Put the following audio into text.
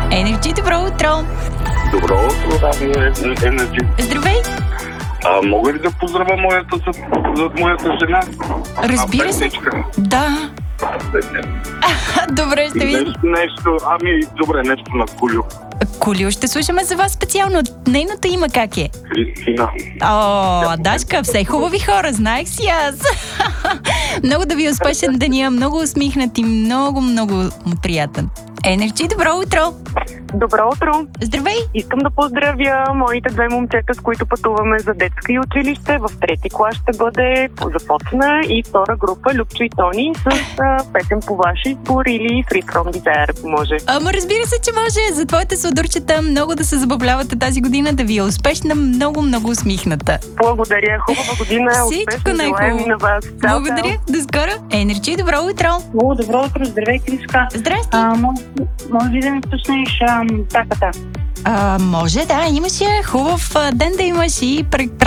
Енерджи, добро утро! Добро утро, Енерджи. Здравей! Мога ли да поздравя моята жена? Разбира се. Петничка. Да. Добре, ще ви... Нещо на Кулю. Колю ще слушаме за вас специално. Нейното име как е? Кристина. О, Дашка, все хубави хора, знаех си аз. Много да ви успешен деня, много усмихнат и много приятен. Енерджи, добро утро! Добро утро! Здравей! Искам да поздравя моите две момчета, с които пътуваме за детско и училище. В трети клас ще бъде започна и втора група Любчо и Тони с песен по ваш избор или Free From Desire, ако може. Ама разбира се, че може. За твоите сладурчета много да се забавлявате тази година, да ви е успешна, много усмихната. Благодаря, хубава година, всичко успешно желаем на вас. Благодаря, до скоро. Енерджи, добро утро! Добро утро, здравей, Кришка. Здрасти! Може ли да ми пуснеш таката? Може, да, имаш хубав ден да имаш и